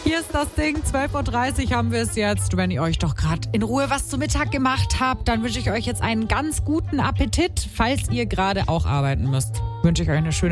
Hier ist das Ding, 12.30 Uhr haben wir es jetzt. Wenn ihr euch doch gerade in Ruhe was zu Mittag gemacht habt, dann wünsche ich euch jetzt einen ganz guten Appetit. Falls ihr gerade auch arbeiten müsst, wünsche ich euch eine schöne